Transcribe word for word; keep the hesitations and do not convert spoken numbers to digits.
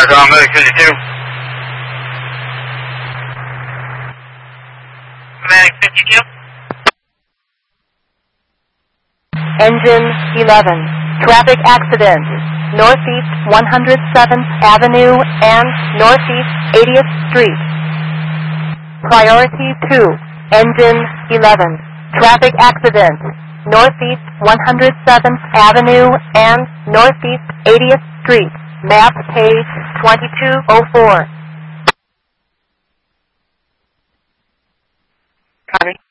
on Medic fifty-two. Medic fifty-two. Engine eleven. Traffic accident. Northeast one hundred seventh Avenue and Northeast eightieth Street. Priority two. Engine eleven. Traffic accident. Northeast one hundred seventh Avenue and Northeast eightieth Street. Map page twenty-two oh four. Copy.